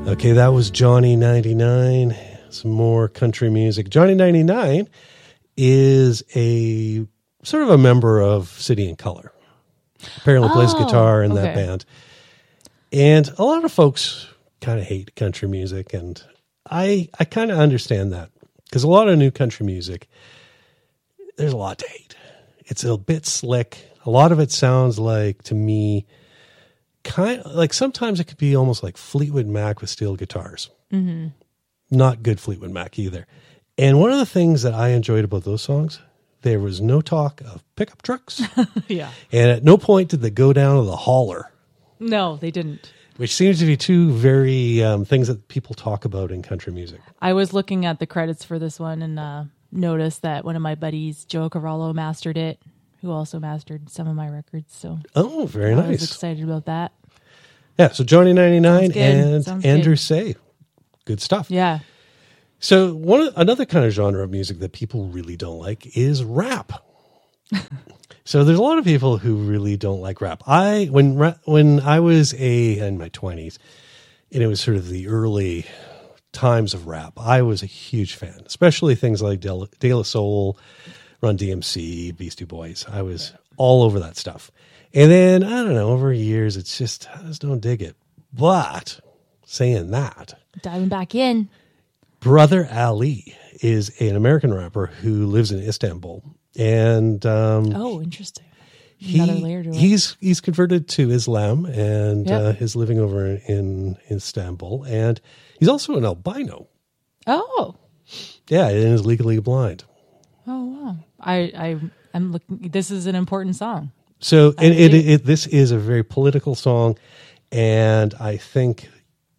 Okay, that was Johnny 99. Some more country music. Johnny 99 is a sort of a member of City and Color. Apparently plays guitar in that band. And a lot of folks kind of hate country music, and I kind of understand that, because a lot of new country music, there's a lot to hate. It's a bit slick. A lot of it sounds like, to me, kind of like sometimes it could be almost like Fleetwood Mac with steel guitars. Mm-hmm. Not good Fleetwood Mac either. And one of the things that I enjoyed about those songs, there was no talk of pickup trucks. Yeah. And at no point did they go down to the hauler. No, they didn't. Which seems to be two very things that people talk about in country music. I was looking at the credits for this one and noticed that one of my buddies, Joe Cavallo, mastered it, who also mastered some of my records. So, very nice. I was excited about that. Yeah, so Johnny 99 and Sounds Andrew good. Say. Good stuff. Yeah. So another kind of genre of music that people really don't like is rap. So there's a lot of people who really don't like rap. When I was in my 20s, and it was sort of the early times of rap, I was a huge fan, especially things like De La Soul, Run DMC, Beastie Boys. I was all over that stuff. And then, I don't know, over years, I just don't dig it. But saying that, Diving back in. Brother Ali is an American rapper who lives in Istanbul. And interesting. Another layer to it. He's converted to Islam and is living over in Istanbul. And he's also an albino. Oh. Yeah, and is legally blind. Oh, wow. I'm looking. This is an important song. So, and this is a very political song, and I think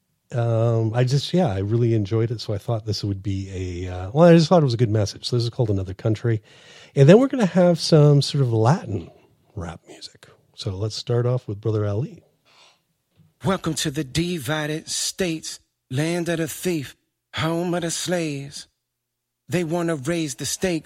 I really enjoyed it. So I thought this would be I just thought it was a good message. So this is called Another Country, and then we're going to have some sort of Latin rap music. So let's start off with Brother Ali. Welcome to the divided states, land of the thief, home of the slaves. They want to raise the stakes